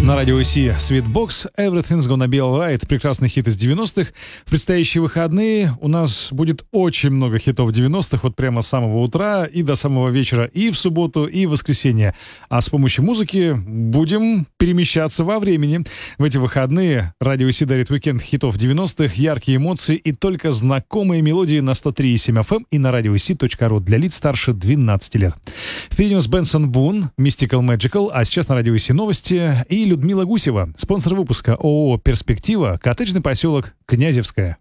На радио Си Sweetbox, Everything's Gonna Be Alright, прекрасный хит из 90-х. В предстоящие выходные у нас будет очень много хитов 90-х, вот прямо с самого утра и до самого вечера, и в субботу, и в воскресенье. А с помощью музыки будем перемещаться во времени. В эти выходные радио Си дарит уикенд хитов 90-х, яркие эмоции и только знакомые мелодии на 103,7 FM и на radiosi.ru для лиц старше 12 лет. Впереди у нас Бенсон Бун, Mystical Magical, а сейчас на радио Си новости и Людмила Гусева, спонсор выпуска ООО «Перспектива», коттеджный поселок Князевская.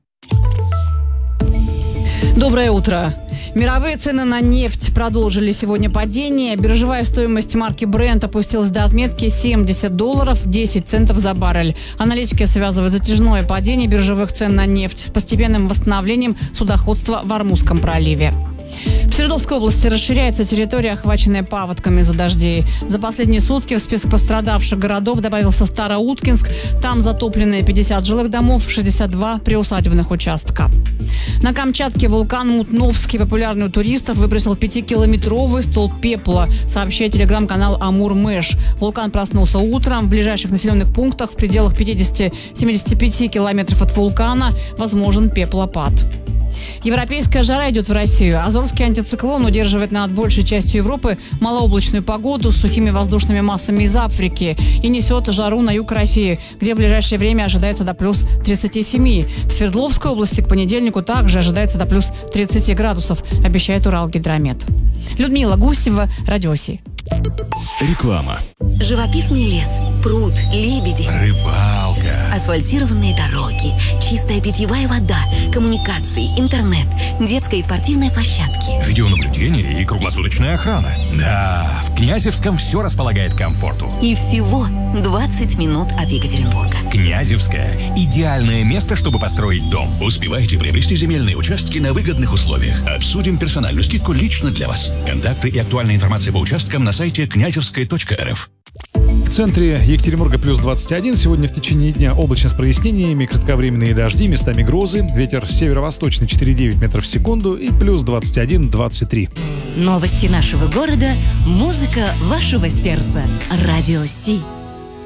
Доброе утро. Мировые цены на нефть продолжили сегодня падение. Биржевая стоимость марки Brent опустилась до отметки $70, 10 центов за баррель. Аналитики связывают затяжное падение биржевых цен на нефть с постепенным восстановлением судоходства в Ормузском проливе. В Свердловской области расширяется территория, охваченная паводками из-за дождей. За последние сутки в список пострадавших городов добавился Староуткинск. Там затоплены 50 жилых домов, 62 приусадебных участка. На Камчатке вулкан Мутновский, популярный у туристов, выбросил 5-километровый столб пепла, сообщает телеграм-канал Амур-Мэш. Вулкан проснулся утром. В ближайших населенных пунктах в пределах 50-75 километров от вулкана возможен пеплопад. Европейская жара идет в Россию. Азорский антициклон удерживает над большей частью Европы малооблачную погоду с сухими воздушными массами из Африки и несет жару на юг России, где в ближайшее время ожидается до плюс 37. В Свердловской области к понедельнику также ожидается до плюс 30 градусов, обещает Уралгидромет. Людмила Гусева, Радио Си. Реклама. Живописный лес, пруд, лебеди, Рыбалка. асфальтированные дороги, чистая питьевая вода, коммуникации, интернет, детская и спортивная площадки. Видеонаблюдение и круглосуточная охрана. Да, в Князевском все располагает к комфорту. И всего 20 минут от Екатеринбурга. Князевская – идеальное место, чтобы построить дом. Успевайте приобрести земельные участки на выгодных условиях. Обсудим персональную скидку лично для вас. Контакты и актуальная информация по участкам на сайте князевская.рф. В центре Екатеринбурга плюс 21. Сегодня в течение дня облачно с прояснениями, кратковременные дожди, местами грозы. Ветер северо-восточный 4,9 метров в секунду и плюс 21-23. Новости нашего города, музыка вашего сердца. Радио Си.